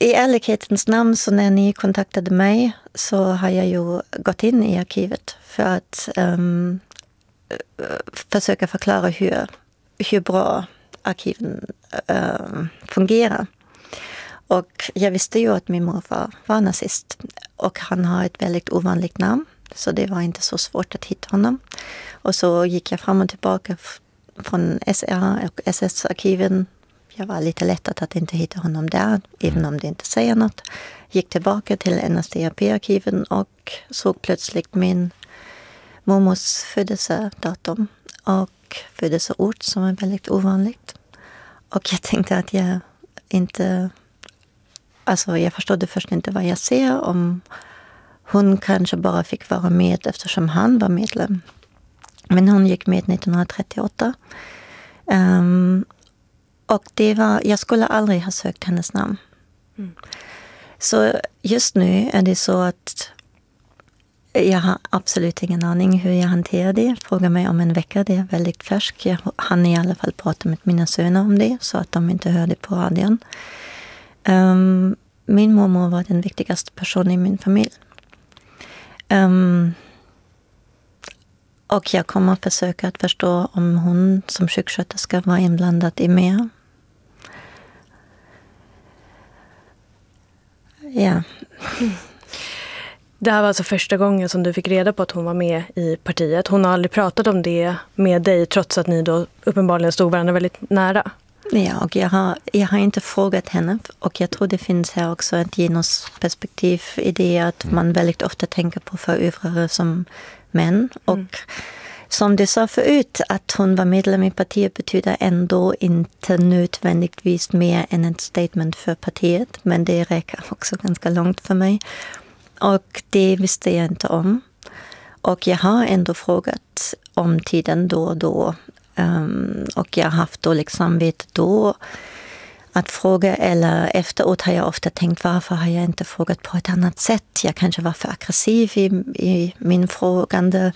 i ärlighetens namn, så när ni kontaktade mig så har jag ju gått in i arkivet för att försöka förklara hur bra arkiven fungerar. Och jag visste ju att min morfar var nazist och han har ett väldigt ovanligt namn, så det var inte så svårt att hitta honom. Och så gick jag fram och tillbaka från SR och SS-arkiven. Jag var lite lättad att inte hitta honom där, även om det inte säger något. Gick tillbaka till NSDAP-arkiven och såg plötsligt min mormors födelsedatum och födelseort som är väldigt ovanligt. Och jag tänkte att jag inte... Alltså jag förstod först inte vad jag ser, om hon kanske bara fick vara med eftersom han var medlem. Men hon gick med 1938. Och jag skulle aldrig ha sökt hennes namn. Så just nu är det så att jag har absolut ingen aning hur jag hanterar det. Fråga mig om en vecka, det är väldigt färsk. Jag hann i alla fall prata med mina söner om det så att de inte hörde på radion. Min mormor var den viktigaste personen i min familj. Och jag kommer att försöka att förstå om hon som sjuksköterska var inblandad i mer. Ja. Det här var alltså första gången som du fick reda på att hon var med i partiet. Hon har aldrig pratat om det med dig trots att ni då uppenbarligen stod varandra väldigt nära. Ja, och jag har inte frågat henne, och jag tror det finns här också ett genusperspektiv i det att man väldigt ofta tänker på förövrare som män. Och som du sa förut, att hon var medlem i partiet betyder ändå inte nödvändigtvis mer än ett statement för partiet, men det räcker också ganska långt för mig. Och det visste jag inte om. Och jag har ändå frågat om tiden då och då. Och jag har haft dåligt samvete då att fråga, eller efteråt har jag ofta tänkt, varför har jag inte frågat på ett annat sätt? Jag kanske var för aggressiv i min frågande.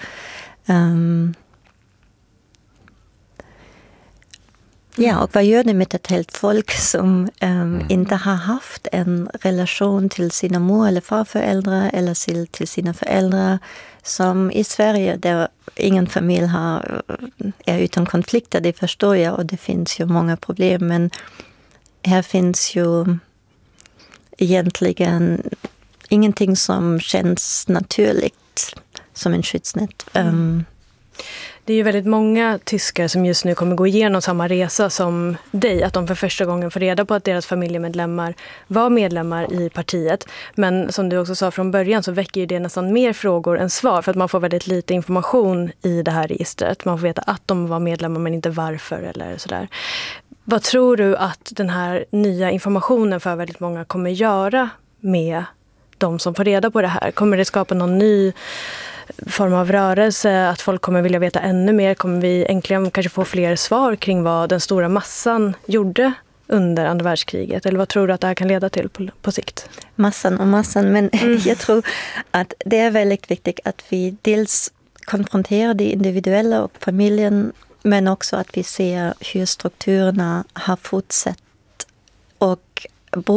Ja, och vad gör det med ett helt folk som inte har haft en relation till sina mor- eller farföräldrar eller till sina föräldrar, som i Sverige där ingen familj är utan konflikter, det förstår jag, och det finns ju många problem, men här finns ju egentligen ingenting som känns naturligt som en skyddsnät. Det är ju väldigt många tyskar som just nu kommer gå igenom samma resa som dig. Att de för första gången får reda på att deras familjemedlemmar var medlemmar i partiet. Men som du också sa från början så väcker ju det nästan mer frågor än svar. För att man får väldigt lite information i det här registret. Man får veta att de var medlemmar men inte varför eller sådär. Vad tror du att den här nya informationen för väldigt många kommer göra med de som får reda på det här? Kommer det skapa någon ny form av rörelse, att folk kommer vilja veta ännu mer? Kommer vi äntligen kanske få fler svar kring vad den stora massan gjorde under andra världskriget? Eller vad tror du att det här kan leda till på sikt? Massan, men jag tror att det är väldigt viktigt att vi dels konfronterar det individuella och familjen, men också att vi ser hur strukturerna har fortsatt. Och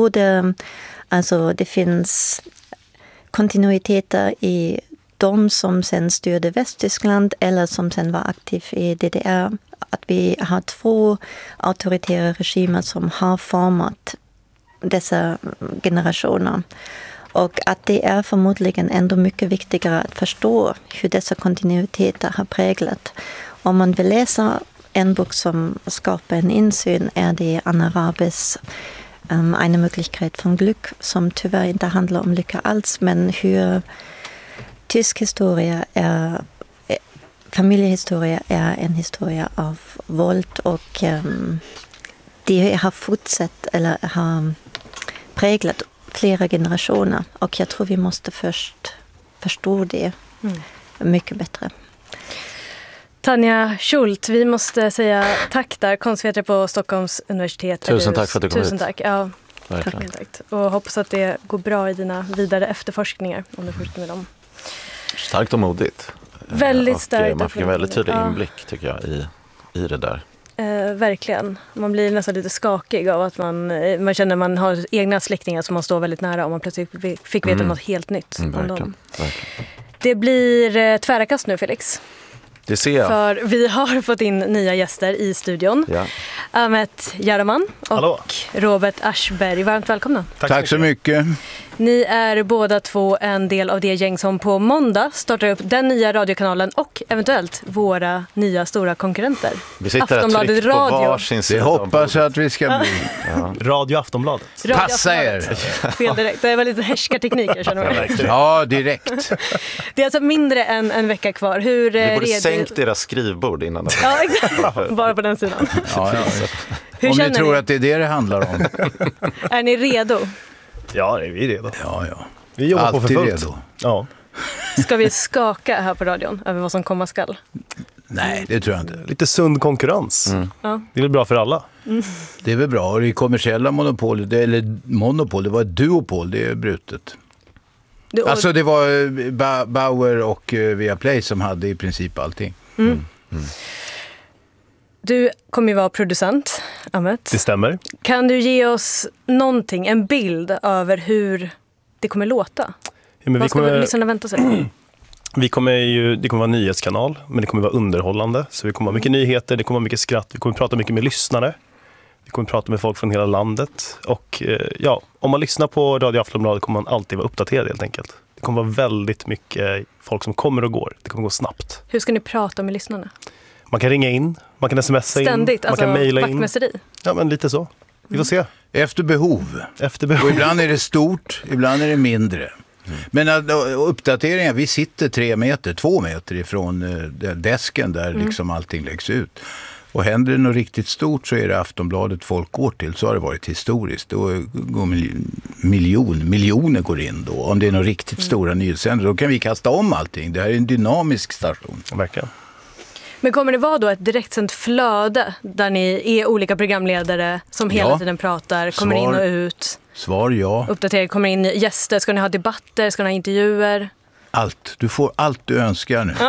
det finns kontinuiteter i de som sen styrde Västtyskland eller som sen var aktiv i DDR. Att vi har två auktoritära regimer som har format dessa generationer. Och att det är förmodligen ändå mycket viktigare att förstå hur dessa kontinuiteter har präglat. Om man vill läsa en bok som skapar en insyn är det Anna Rabes Eine Möglichkeit von Glück, som tyvärr inte handlar om lycka alls, men hur tysk historia familjehistoria är en historia av våld, och det har fortsatt eller har präglat flera generationer, och jag tror vi måste först förstå det mycket bättre. Tanja Schult, vi måste säga tack där, konstvetare på Stockholms universitet. Tusen tack för att du kom hit. Tusen tack. Ja, tack. Och hoppas att det går bra i dina vidare efterforskningar om du fortsätter med dem. Starkt och modigt. Väldigt starkt. Man fick en väldigt tydlig inblick tycker jag i det där. Verkligen. Man blir nästan lite skakig av att man känner att man har egna släktingar som man står väldigt nära och man plötsligt fick veta något helt nytt om dem. Det blir tvära kast nu, Felix. Det ser jag. För vi har fått in nya gäster i studion. Ja. Ahmet Jaraman och Hallå. Robert Aschberg. Varmt välkomna. Tack så mycket. Ni är båda två en del av det gäng som på måndag startar upp den nya radiokanalen och eventuellt våra nya stora konkurrenter. Vi sitter här tryckt på varsin sida. Det hoppas jag att vi ska bli. Radio Aftonbladet. Passa er! Fel direkt. Det var lite härskarteknik, jag känner mig. Ja, direkt. Det är alltså mindre än en vecka kvar. Hur Vi borde sänkt deras skrivbord innan. Ja, exakt. Bara på den sidan. Ja. Hur Om känner ni tror att det är det handlar om. Är ni redo? Ja, det är vi redo. Ja. Vi jobbar alltid på för fullt. Redo. Ja. Ska vi skaka här på radion över vad som komma skall? Nej, det tror jag inte. Lite sund konkurrens. Ja. Det är väl bra för alla. Det är väl bra. Och det kommersiella monopolet, eller monopol, det var ett duopol, det är brutet. Alltså det var Bauer och Viaplay som hade i princip allting. Du kommer ju vara producent, Ahmet. Det stämmer. Kan du ge oss någonting, en bild över hur det kommer låta? Ja, men vad ska lyssnarna vänta sig? det kommer vara en nyhetskanal, men det kommer vara underhållande. Så det kommer vara mycket nyheter, det kommer vara mycket skratt, vi kommer prata mycket med lyssnare. Vi kommer prata med folk från hela landet. Och om man lyssnar på Radio Aftonbladet kommer man alltid vara uppdaterad helt enkelt. Det kommer vara väldigt mycket folk som kommer och går. Det kommer gå snabbt. Hur ska ni prata med lyssnarna? Man kan ringa in, man kan smsa in, ständigt, man kan mejla in. Vaktmästeri? Ja, men lite så. Vi får se. Efter behov. Och ibland är det stort, ibland är det mindre. Men uppdateringar, vi sitter 2 meter ifrån desken där liksom allting läggs ut. Och händer det något riktigt stort så är det Aftonbladet folk går till. Så har det varit historiskt. Då går miljoner går in då. Om det är något riktigt stora nyhetssändare, då kan vi kasta om allting. Det här är en dynamisk station. Verkligen. Men kommer det vara då ett direktsänt flöde där ni är olika programledare som hela tiden pratar, kommer in och ut? Svar ja. Uppdaterar, kommer in gäster, ska ni ha debatter, ska ni ha intervjuer? Allt. Du får allt du önskar nu.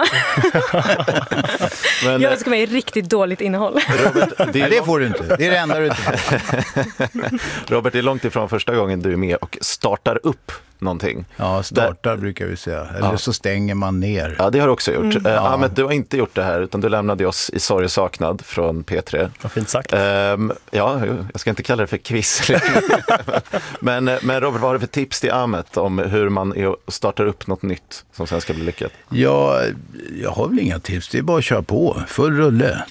Men, jag önskar mig riktigt dåligt innehåll. Robert, det får du inte. Det är det enda du inte får. Robert, det är långt ifrån första gången du är med och startar upp någonting. Ja, startar brukar vi säga. Eller så stänger man ner. Ja, det har du också gjort. Ahmet, du har inte gjort det här utan du lämnade oss i sorg och saknad från P3. Vad fint sagt. Jag ska inte kalla det för quiz. men Robert, vad har du för tips till Ahmet om hur man startar upp något nytt som sen ska bli lyckat? Ja, jag har väl inga tips. Det är bara att köra på. Full rulle.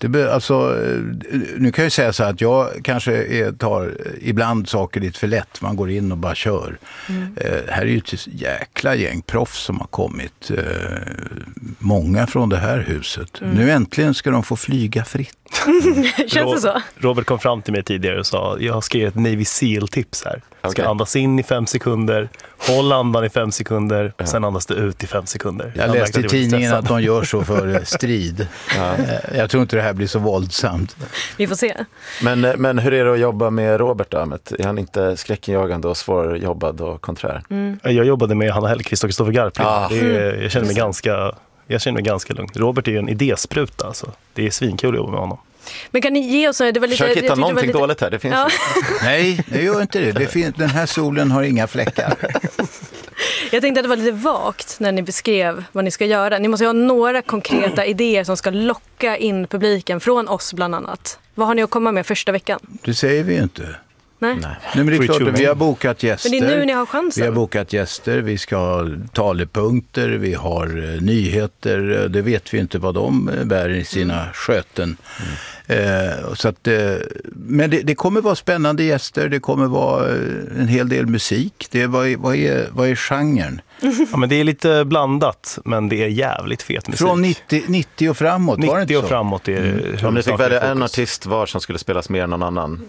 Nu kan jag säga så här att jag kanske tar ibland saker lite för lätt. Man går in och bara kör. Här är ju ett jäkla gäng proffs som har kommit. Många från det här huset. Nu äntligen ska de få flyga fritt. Känns det så? Robert kom fram till mig tidigare och sa jag har skrivit ett Navy Seal-tips här. Okay. Ska andas in i 5 sekunder, håll andan i 5 sekunder, sen andas du ut i 5 sekunder. Jag läste i tidningen att de gör så för strid. Jag tror inte det här blir så våldsamt. Vi får se. Men hur är det att jobba med Robert Ahmet? Är han inte skräckenjagande och svårjobbad och konträr? Jag jobbade med Hanna Hellqvist och Kristoffer Garplind. Jag känner mig ganska lugn. Robert är ju en idéspruta. Alltså. Det är svinkul att jobba med honom. Men kan ni ge oss... Försök hitta någonting dåligt här. Det finns Nej, det gör inte det. Den här solen har inga fläckar. Jag tänkte att det var lite vagt när ni beskrev vad ni ska göra. Ni måste ha några konkreta idéer som ska locka in publiken från oss bland annat. Vad har ni att komma med första veckan? Det säger vi ju inte. Nej. Men det är klart att vi har bokat gäster. Men det är nu ni har chansen. Vi har bokat gäster, vi ska ha talepunkter, vi har nyheter. Det vet vi inte vad de bär i sina sköten. Så att, men det kommer vara spännande gäster, det kommer vara en hel del musik. Vad är genren? Ja, men det är lite blandat, men det är jävligt fet musik. Från 90 och framåt, var det inte så? 90 och framåt är Om ni fick välja en artist var som skulle spelas mer än någon annan?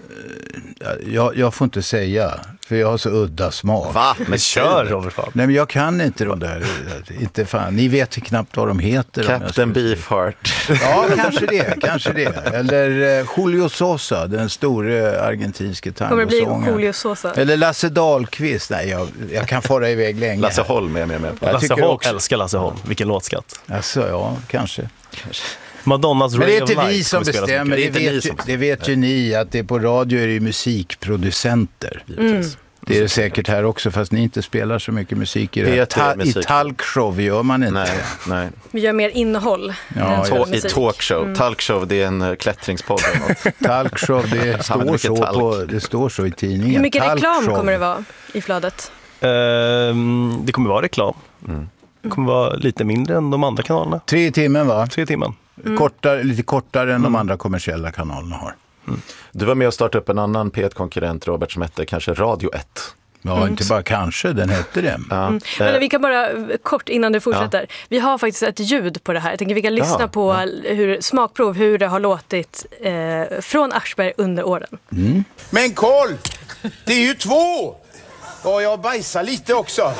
Jag får inte säga, för jag har så udda smak. Va? Men kör, Robert. Nej, men jag kan inte de där. Inte fan. Ni vet knappt vad de heter. Captain Beefheart. Ja, kanske det. Eller Julio Sosa, den store argentinske tangosångaren. Kommer det bli Julio Sosa? Eller Lasse Dahlqvist. Nej, jag kan fara iväg länge. Lasse Holm är med på. Lasse Holm älskar Lasse Holm. Vilken låtskatt. Alltså, ja, kanske. Madonnas Men det är Ray of inte Light vi som kommer spelas bestämmer, mycket. det vet ju ni att det på radio är det musikproducenter. Det är det säkert här också, fast ni inte spelar så mycket musik i det. I talkshow gör man inte. Nej. Vi gör mer innehåll. I talkshow. Talkshow, det är en klättringspodd. Talkshow, det står så i tidningen. Hur mycket reklam kommer det vara i flödet? Det kommer vara reklam. Det kommer vara lite mindre än de andra kanalerna. 3 timmen va? 3 timmar. Lite kortare än de andra kommersiella kanalerna har. Du var med och startade upp en annan P1-konkurrent, Robert, som hette kanske Radio 1. Ja, inte bara kanske, den hette det. Men vi kan bara kort innan du fortsätter. Vi har faktiskt ett ljud på det här. Jag tänker vi kan lyssna på smakprov, hur det har låtit från Aschberg under åren. Men koll! Det är ju 2! Och jag bajsar lite också.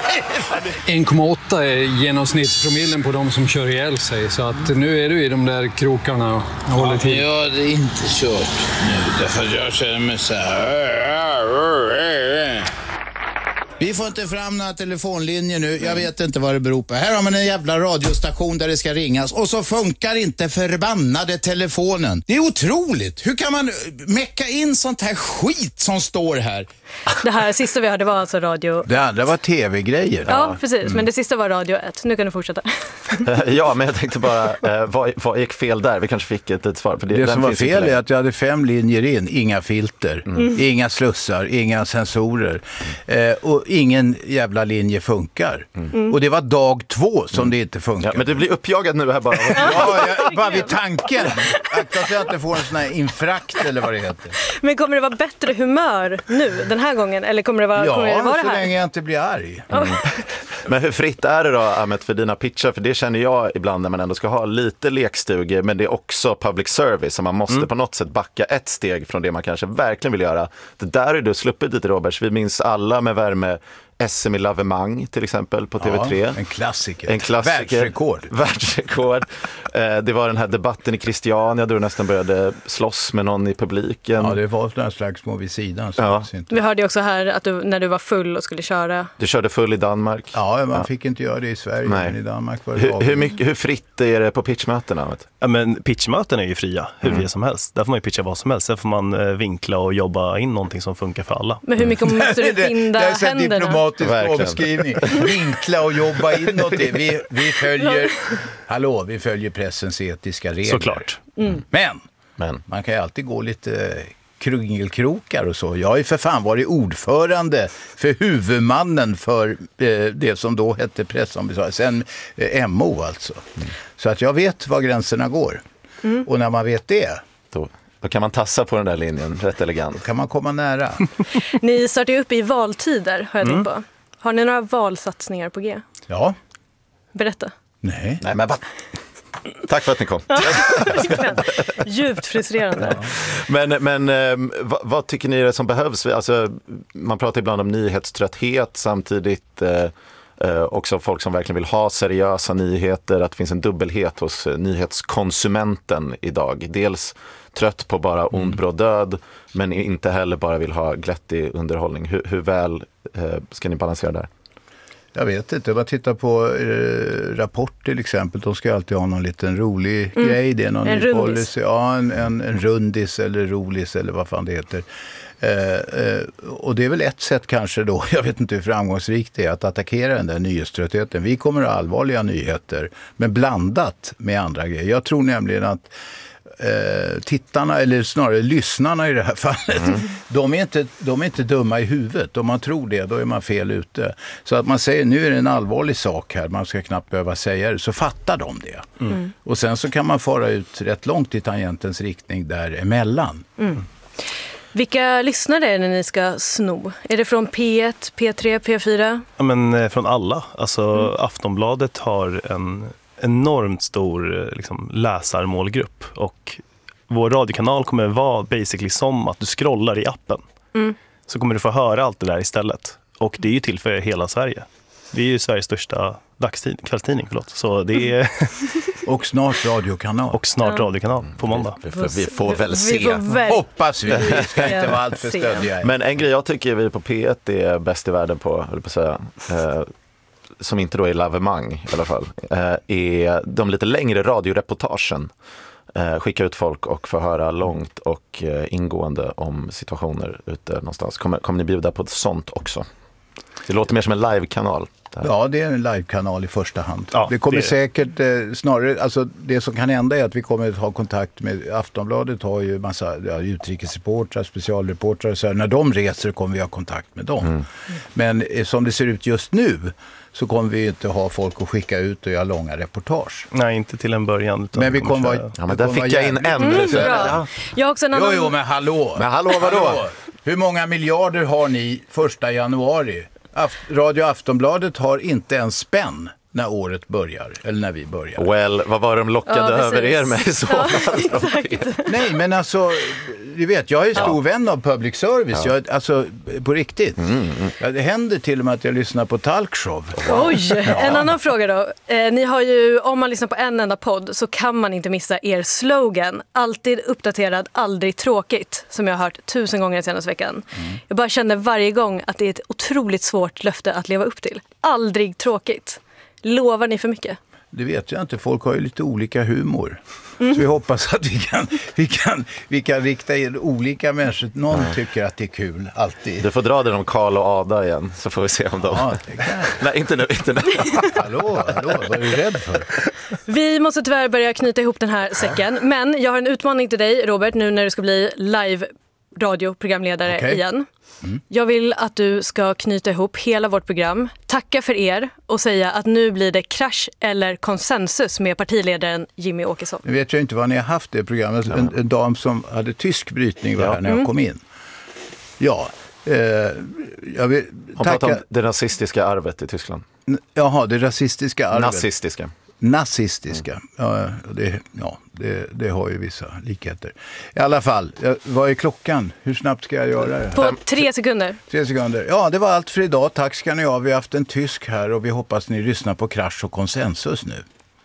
1,8 är genomsnittspromillen på de som kör ihjäl sig. Så att nu är du i de där krokarna och håller till. Jag hade inte kört nu därför att jag känner mig så här. Vi får inte fram några telefonlinjer nu. Jag vet inte vad det beror på. Här har man en jävla radiostation där det ska ringas. Och så funkar inte förbannade telefonen. Det är otroligt. Hur kan man mecka in sånt här skit som står här? Det här sista vi hörde var alltså radio. Det andra var tv-grejer. Ja, precis. Men det sista var radio 1. Nu kan du fortsätta. Ja, men jag tänkte bara, vad gick fel där? Vi kanske fick ett svar. För det som var fel är att jag hade 5 linjer in. Inga filter, inga slussar, inga sensorer. Och ingen jävla linje funkar. Och det var dag 2 som det inte funkar. Ja, men du blir uppjagad nu här bara. Bara vid tanken. Akta så jag inte får en sån här infrakt eller vad det heter. Men kommer det vara bättre humör nu, den här gången? Eller kommer det vara, kommer det vara så här? Länge jag inte blir arg. Men hur fritt är det då, Ahmet, för dina pitchar? För det känner jag ibland när man ändå ska ha lite lekstuge, men det är också public service, så man måste på något sätt backa ett steg från det man kanske verkligen vill göra. Det där är du sluppit lite, Robert. Vi minns alla med värme SM i lavemang till exempel på TV3. Ja, en klassiker. Världsrekord. Det var den här debatten i Christiania där du nästan började slåss med någon i publiken. Ja, det var några slags små vid sidan. Vi hörde också här att du, när du var full och skulle köra. Du körde full i Danmark. Ja, man fick inte göra det i Sverige, men i Danmark var det hur fritt är det på pitchmötena? Ja, men pitchmöten är ju fria, hur fria som helst. Där får man ju pitcha vad som helst. Där får man vinkla och jobba in någonting som funkar för alla. Men hur mycket måste du binda händerna? Omskrivning. Vinkla och jobba in något. Vi följer pressens etiska regler. Såklart. Men man kan ju alltid gå lite kringelkrokar och så. Jag har ju för fan varit ordförande för huvudmannen för det som då hette pressombudsman. Sen MO alltså. Så att jag vet var gränserna går. Och när man vet det, då kan man tassa på den där linjen rätt elegant. Då kan man komma nära. Ni startar ju upp i valtider, har jag tänkt på. Har ni några valsatsningar på G? Ja. Berätta. Nej, men tack för att ni kom. Djupt frustrerande. Ja. Men vad tycker ni är det som behövs? Alltså, man pratar ibland om nyhetströtthet, samtidigt också folk som verkligen vill ha seriösa nyheter, att det finns en dubbelhet hos nyhetskonsumenten idag. Dels trött på bara ond, bråd, död, men inte heller bara vill ha glättig underhållning. Hur väl ska ni balansera där? Jag vet inte, jag bara tittar på Rapport till exempel. De ska alltid ha någon liten rolig grej. Det är någon en ny policy. Ja, en rundis eller rolis eller vad fan det heter. Och det är väl ett sätt kanske då, jag vet inte hur framgångsrikt det är, att attackera den där nyhetströttheten. Vi kommer att ha allvarliga nyheter, men blandat med andra grejer. Jag tror nämligen att tittarna, eller snarare lyssnarna i det här fallet, de är inte dumma i huvudet. Om man tror det, då är man fel ute. Så att man säger, nu är det en allvarlig sak här, man ska knappt behöva säga det, så fattar de det. Och sen så kan man fara ut rätt långt i tangentens riktning däremellan. Vilka lyssnare är det ni ska sno? Är det från P1, P3, P4? Ja, men från alla. Alltså Aftonbladet har en enormt stor läsarmålgrupp, och vår radiokanal kommer vara basically som att du scrollar i appen. Så kommer du få höra allt det där istället. Och det är ju till för hela Sverige. Vi är ju Sveriges största kvällstidning, så det är och snart radiokanal. Och snart radiokanal på måndag. Vi får väl se. Hoppas vi. Vi ska inte vara allt för stödja. Men en grej jag tycker vi på P1 är bäst i världen på, höll på att säga. som inte då är lavemang i alla fall, är de lite längre radioreportagen. Skicka ut folk och få höra långt och ingående om situationer ute någonstans. Kommer ni bjuda på ett sånt också? Det låter mer som en live-kanal. Ja, det är en live-kanal i första hand. Ja, det kommer säkert snarare, alltså det som kan hända är att vi kommer att ha kontakt med Aftonbladet, har ju massa utrikesreportrar, specialreportrar, så här, när de reser kommer vi ha kontakt med dem. Men som det ser ut just nu så kommer vi inte ha folk att skicka ut och göra långa reportage. Nej, inte till en början. Men vi kommer vara... Ja, men där fick jag in en. Bra. Jag har också en annan... Jo, men hallå! Men hallå, vadå? Hur många miljarder har ni 1 januari? Radio Aftonbladet har inte en spänn när året börjar, eller när vi börjar. Well, vad var de lockade över er med i så fall? Nej, men alltså, du vet, jag är stor vän av public service. Jag, alltså, på riktigt. Ja, det händer till och med att jag lyssnar på talkshow. Oj, en annan fråga då. Ni har ju, om man lyssnar på en enda podd så kan man inte missa er slogan. Alltid uppdaterad, aldrig tråkigt. Som jag har hört 1000 gånger den senaste veckan. Jag bara känner varje gång att det är ett otroligt svårt löfte att leva upp till. Aldrig tråkigt. Lovar ni för mycket? Det vet jag inte. Folk har ju lite olika humor. Så vi hoppas att vi kan rikta in olika människor. Någon tycker att det är kul, alltid. Du får dra den om Karl och Ada igen, så får vi se om de... Ja, det kan. Nej, inte nu. Hallå, vad är du rädd för? Vi måste tyvärr börja knyta ihop den här säcken. Men jag har en utmaning till dig, Robert, nu när du ska bli live-radioprogramledare igen. Jag vill att du ska knyta ihop hela vårt program, tacka för er och säga att nu blir det krasch eller konsensus med partiledaren Jimmy Åkesson. Nu vet jag inte vad ni har haft det programmet. En dam som hade tysk brytning var här när jag kom in. Ja, jag vill Hon pratar om det rasistiska arvet i Tyskland. Jaha, det rasistiska arvet. Nazistiska. Ja, det har ju vissa likheter. I alla fall, vad är klockan? Hur snabbt ska jag göra det? På 3 sekunder. 3 sekunder. Ja, det var allt för idag. Tack ska ni ha. Vi har haft en tysk här och vi hoppas ni lyssnar på Krasch och konsensus nu.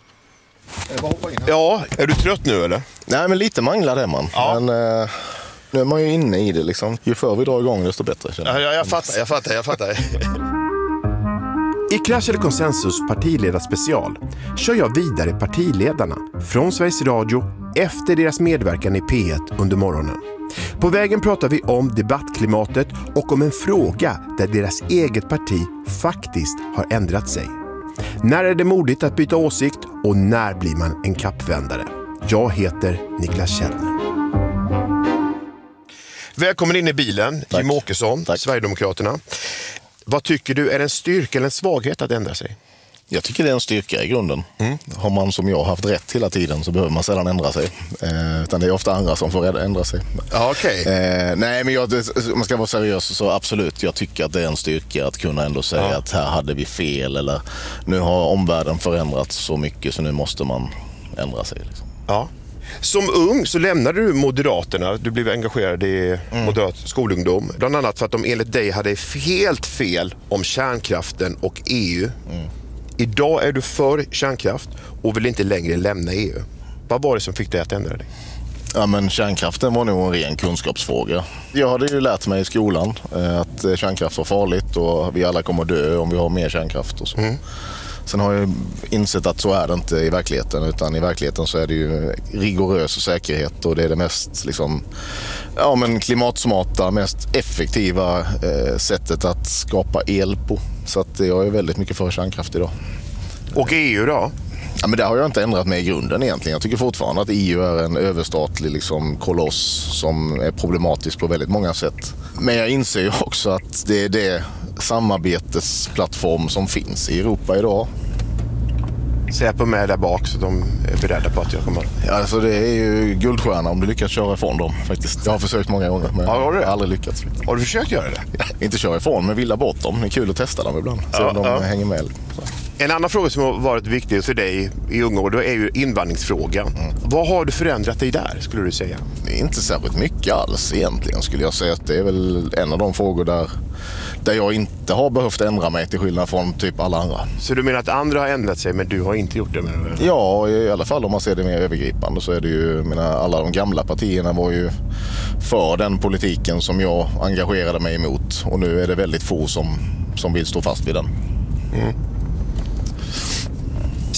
Ja, är du trött nu eller? Nej, men lite manglad är man. Ja. Men nu är man ju inne i det liksom. Ju förr vi drar igång desto bättre. Ja, jag fattar. I Krasch eller konsensus partiledarspecial kör jag vidare partiledarna från Sveriges Radio efter deras medverkan i P1 under morgonen. På vägen pratar vi om debattklimatet och om en fråga där deras eget parti faktiskt har ändrat sig. När är det modigt att byta åsikt och när blir man en kappvändare? Jag heter Niklas Källner. Välkommen in i bilen, Jim Åkesson, Sverigedemokraterna. Vad tycker du är en styrka eller en svaghet att ändra sig? Jag tycker det är en styrka i grunden. Har man som jag haft rätt hela tiden så behöver man sällan ändra sig. Utan det är ofta andra som får ändra sig. Ja, okej. Nej, men om man ska vara seriös så absolut. Jag tycker att det är en styrka att kunna ändå säga att här hade vi fel. Eller nu har omvärlden förändrats så mycket så nu måste man ändra sig. Liksom. Ja. Som ung så lämnade du Moderaterna. Du blev engagerad i moderat skolungdom. Bland annat för att de enligt dig hade helt fel om kärnkraften och EU. Idag är du för kärnkraft och vill inte längre lämna EU. Vad var det som fick dig att ändra dig? Ja, men kärnkraften var nog en ren kunskapsfråga. Jag hade ju lärt mig i skolan att kärnkraft var farligt och vi alla kommer dö om vi har mer kärnkraft och så. Sen har jag insett att så är det inte i verkligheten, utan i verkligheten så är det ju rigorös säkerhet och det är det mest klimatsmarta, mest effektiva sättet att skapa el på. Så att jag är väldigt mycket för kärnkraft idag. Och EU då? Ja, men det har jag inte ändrat mig i grunden egentligen. Jag tycker fortfarande att EU är en överstatlig koloss som är problematisk på väldigt många sätt. Men jag inser ju också att det är det samarbetesplattform som finns i Europa idag. Säpo med där bak så de är beredda på att jag kommer. Ja, alltså det är ju guldstjärna om du lyckas köra ifrån dem faktiskt. Jag har försökt många gånger men jag har aldrig lyckats. Har du försökt göra det? Ja, inte köra ifrån men vilja bort dem. Det är kul att testa dem ibland så de hänger med. Så. En annan fråga som har varit viktig för dig i unga år då är ju invandringsfrågan. Vad har du förändrat dig där skulle du säga? Det är inte särskilt mycket alls egentligen skulle jag säga. Att det är väl en av de frågor där jag inte har behövt ändra mig till skillnad från typ alla andra. Så du menar att andra har ändrat sig men du har inte gjort det? Ja, i alla fall om man ser det mer övergripande så är det ju, alla de gamla partierna var ju för den politiken som jag engagerade mig emot och nu är det väldigt få som vill stå fast vid den.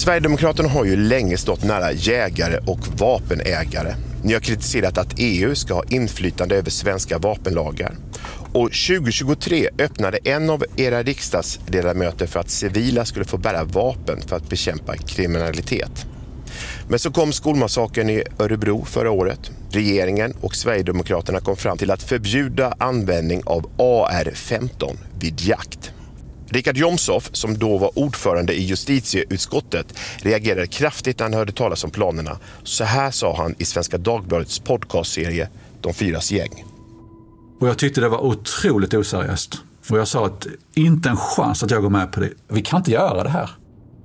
Sverigedemokraterna har ju länge stått nära jägare och vapenägare. Ni har kritiserat att EU ska ha inflytande över svenska vapenlagar. Och 2023 öppnade en av era riksdagsledamöter för att civila skulle få bära vapen för att bekämpa kriminalitet. Men så kom skolmassakern i Örebro förra året. Regeringen och Sverigedemokraterna kom fram till att förbjuda användning av AR-15 vid jakt. Richard Jomshof, som då var ordförande i justitieutskottet, reagerade kraftigt när han hörde talas om planerna. Så här sa han i Svenska Dagbladets podcastserie De fyras gäng. Och jag tyckte det var otroligt oseriöst. Och jag sa att inte en chans att jag går med på det. Vi kan inte göra det här.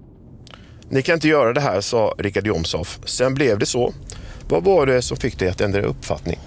Ni kan inte göra det här, sa Richard Jomshof. Sen blev det så. Vad var det som fick dig att ändra uppfattning?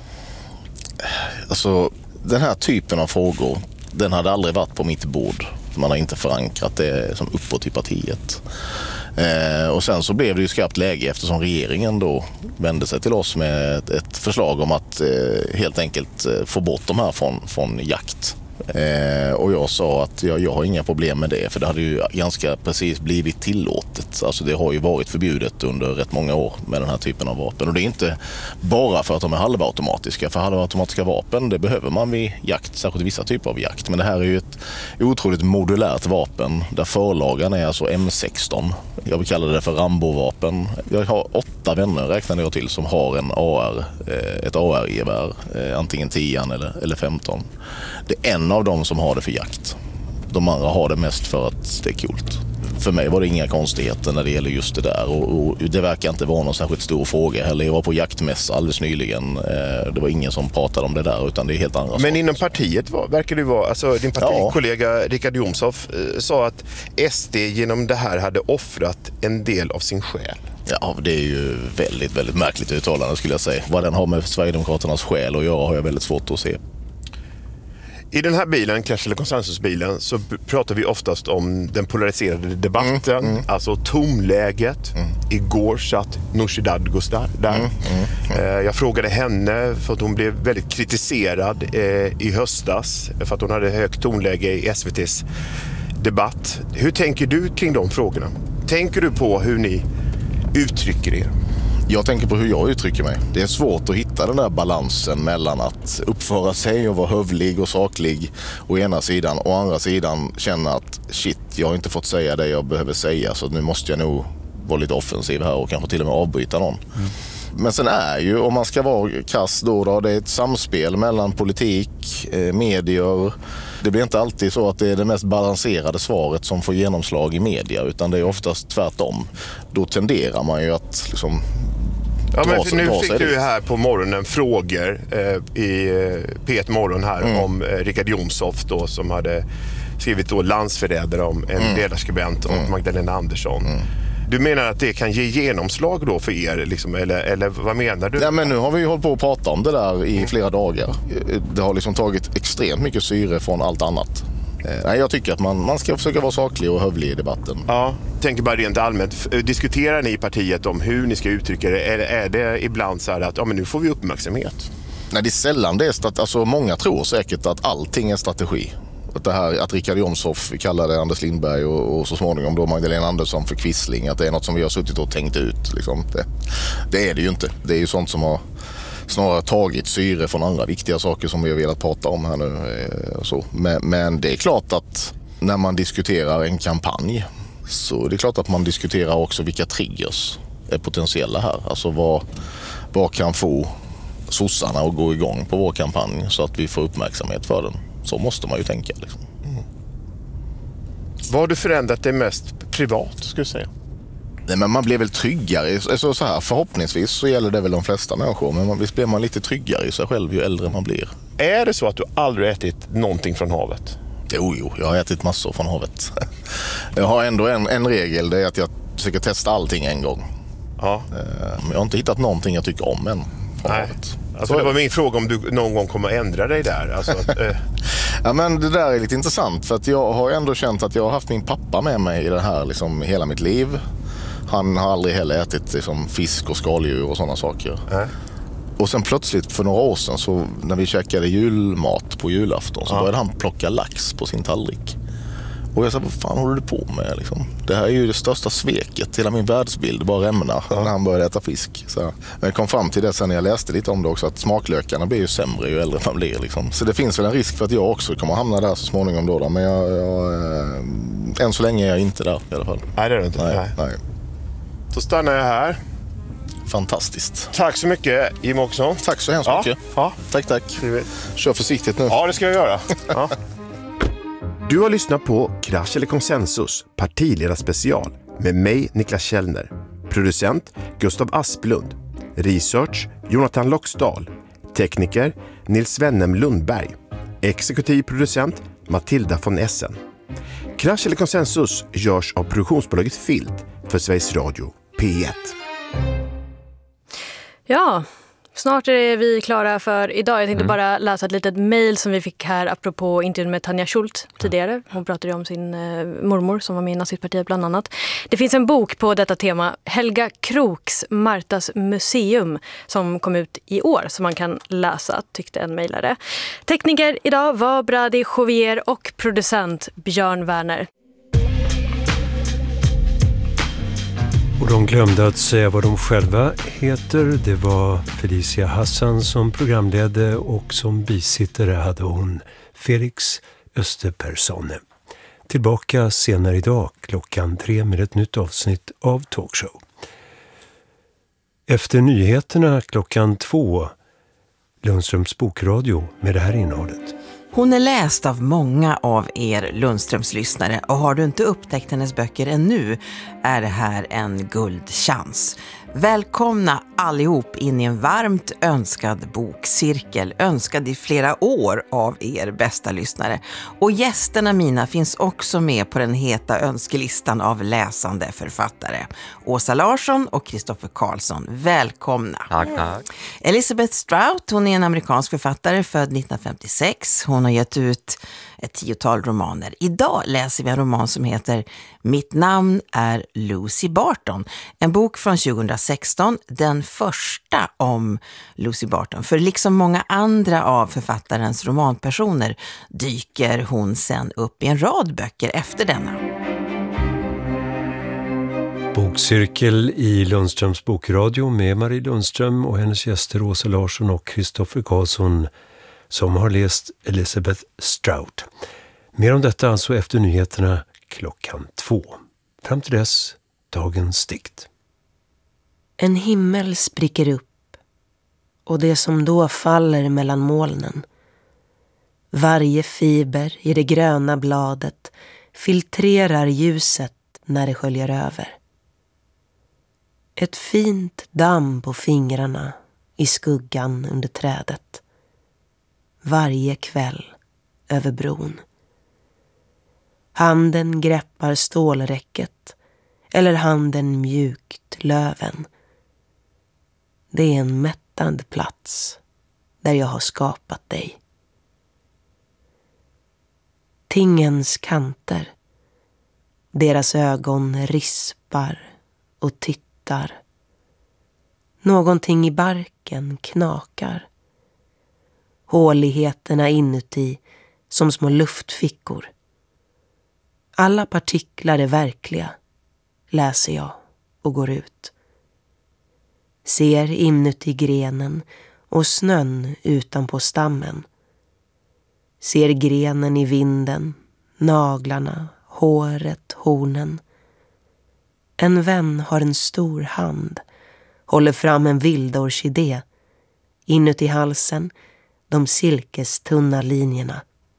Alltså, den här typen av frågor, den hade aldrig varit på mitt bord. Man har inte förankrat det som uppåt i partiet. Och sen så blev det ju skarpt läge eftersom regeringen då vände sig till oss med ett förslag om att helt enkelt få bort de här från jakt. Och jag sa att jag har inga problem med det, för det hade ju ganska precis blivit tillåtet. Alltså det har ju varit förbjudet under rätt många år med den här typen av vapen. Och det är inte bara för att de är halvautomatiska. För halvautomatiska vapen, det behöver man vid jakt, särskilt vissa typer av jakt. Men det här är ju ett otroligt modulärt vapen där förlagan är alltså M16. Jag vill kalla det för Rambo-vapen. Jag har 8 vänner, räknade jag till, som har ett AR-gevär, antingen 10 eller 15. Det är en av dem som har det för jakt. De andra har det mest för att det är coolt. För mig var det inga konstigheter när det gäller just det där. Och det verkar inte vara någon särskilt stor fråga heller. Jag var på jaktmässa alldeles nyligen. Det var ingen som pratade om det där, utan det är helt andra saker. Men inom partiet verkar det vara, alltså din partikollega Richard Jomshof sa att SD genom det här hade offrat en del av sin själ. Ja, det är ju väldigt, väldigt märkligt uttalande skulle jag säga. Vad den har med Sverigedemokraternas själ och jag har jag väldigt svårt att se. I den här bilen, Clash eller konsensusbilen, så pratar vi oftast om den polariserade debatten, alltså tomläget. Igår satt Nooshi Dadgostar där. Jag frågade henne för att hon blev väldigt kritiserad i höstas för att hon hade högt tonläge i SVT:s debatt. Hur tänker du kring de frågorna? Tänker du på hur ni uttrycker er? Jag tänker på hur jag uttrycker mig. Det är svårt att hitta den där balansen mellan att uppföra sig och vara hövlig och saklig å ena sidan och å andra sidan känna att shit, jag har inte fått säga det jag behöver säga, så nu måste jag nog vara lite offensiv här och kanske till och med avbryta någon. Men sen är ju, om man ska vara kass då, det är ett samspel mellan politik, medier. Det blir inte alltid så att det är det mest balanserade svaret som får genomslag i media, utan det är oftast tvärtom. Då tenderar man ju att liksom... Ja, men nu fick du här på morgonen frågor i P1 Morgon här om Richard Jomshof då, som hade skrivit då landsförrädare om en ledarskribent och Magdalena Andersson. Du menar att det kan ge genomslag då för er, liksom, eller vad menar du? Ja, men nu har vi ju hållit på att prata om det där i flera dagar. Det har liksom tagit extremt mycket syre från allt annat. Jag tycker att man ska försöka vara saklig och hövlig i debatten. Ja, tänker bara rent allmänt. Diskuterar ni i partiet om hur ni ska uttrycka det? Eller är det ibland så här att men nu får vi uppmärksamhet? Nej, det är sällan det är alltså många tror säkert att allting är strategi. Det här att Richard Jomshof kallade Anders Lindberg och så småningom då Magdalena Andersson för kvissling, att det är något som vi har suttit och tänkt ut. Liksom. Det är det ju inte. Det är ju sånt som har snarare tagit syre från andra viktiga saker som vi har velat prata om här nu. Så. Men det är klart att när man diskuterar en kampanj, så det är klart att man diskuterar också vilka triggers är potentiella här. Alltså vad kan få sossarna att gå igång på vår kampanj så att vi får uppmärksamhet för den. Så måste man ju tänka. Liksom. Vad har du förändrat det mest privat, skulle jag säga? Nej, men man blir väl tryggare. Alltså, så här, förhoppningsvis så gäller det väl de flesta människor. Men visst blir man lite tryggare i sig själv ju äldre man blir. Är det så att du aldrig ätit någonting från havet? Jo, jag har ätit massor från havet. Jag har ändå en regel, det är att jag försöker testa allting en gång. Ja. Men jag har inte hittat någonting jag tycker om än från havet. Alltså, det var min fråga om du någon gång kommer att ändra dig där. Alltså, Ja, men det där är lite intressant, för att jag har ändå känt att jag har haft min pappa med mig i det här liksom, hela mitt liv. Han har aldrig heller ätit liksom, fisk och skaldjur och sådana saker. Och sen plötsligt för några år sedan, så när vi käkade julmat på julafton, så började han plocka lax på sin tallrik. Och jag sa, vad fan håller du på med liksom? Det här är ju det största sveket, hela min världsbild bara rämnar när han började äta fisk. Så, men jag kom fram till det sen när jag läste lite om det också, att smaklökarna blir ju sämre ju äldre man blir liksom. Så det finns väl en risk för att jag också kommer hamna där så småningom då. Men än så länge är jag inte där i alla fall. Nej, det är det inte. Nej. Då stannar jag här. Fantastiskt. Tack så mycket, Jim också. Tack så hemskt mycket. Ja. Tack. Kör försiktigt nu. Ja, det ska jag göra. Ja. Du har lyssnat på Krasch eller konsensus, partiledarspecial med mig, Niklas Källner. Producent Gustav Asplund. Research Jonathan Loxdal. Tekniker Nils Wennem Lundberg. Exekutiv producent Matilda von Essen. Krasch eller konsensus görs av produktionsbolaget Filt för Sveriges Radio P1. Ja, snart är vi klara för idag. Jag tänkte bara läsa ett litet mejl som vi fick här apropå intervjun med Tanja Schult tidigare. Hon pratade om sin mormor som var med i nazistpartiet bland annat. Det finns en bok på detta tema, Helga Kroks Martas museum, som kom ut i år som man kan läsa, tyckte en mejlare. Tekniker idag var Brady Jovier och producent Björn Werner. Och de glömde att säga vad de själva heter. Det var Felicia Hassan som programledde och som bisittare hade hon Felix Österpersonne. Tillbaka senare idag 3:00 med ett nytt avsnitt av Talkshow. Efter nyheterna 2:00 Lundströms bokradio med det här innehållet. Hon är läst av många av er Lundströms lyssnare och har du inte upptäckt hennes böcker ännu är det här en guldchans. Välkomna allihop in i en varmt önskad bokcirkel, önskad i flera år av er bästa lyssnare. Och gästerna mina finns också med på den heta önskelistan av läsande författare. Åsa Larsson och Kristoffer Karlsson, välkomna. Tack. Elizabeth Strout, hon är en amerikansk författare född 1956. Hon har gett ut ett 10-tal romaner. Idag läser vi en roman som heter Mitt namn är Lucy Barton. En bok från 2016, den första om Lucy Barton. För liksom många andra av författarens romanpersoner dyker hon sen upp i en rad böcker efter denna. Bokcirkel i Lundströms bokradio med Marie Lundström och hennes gäster Åsa Larsson och Kristoffer Karlsson som har läst Elizabeth Strout. Mer om detta alltså efter nyheterna 2:00. Fram till dess, dagens dikt. En himmel spricker upp och det som då faller mellan molnen. Varje fiber i det gröna bladet filtrerar ljuset när det sköljer över. Ett fint damm på fingrarna i skuggan under trädet. Varje kväll över bron. Handen greppar stålräcket eller handen mjukt löven. Det är en mättande plats där jag har skapat dig. Tingens kanter, deras ögon rispar och tittar. Någonting i barken knakar. Håligheterna inuti som små luftfickor. Alla partiklar är verkliga, läser jag och går ut. Ser inuti grenen och snön utanpå stammen. Ser grenen i vinden, naglarna, håret, hornen. En vän har en stor hand, håller fram en vild orkidé. Inuti halsen, de silkestunna linjerna.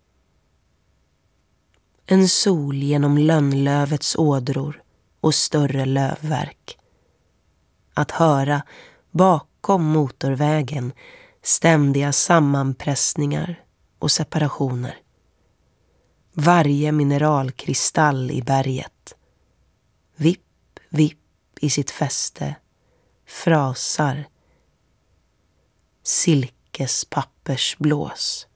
En sol genom lönnlövets ådror och större lövverk. Att höra bakom motorvägen ständiga sammanpressningar och separationer. Varje mineralkristall i berget. Vipp, vipp i sitt fäste. Frasar. Silkespappersblås.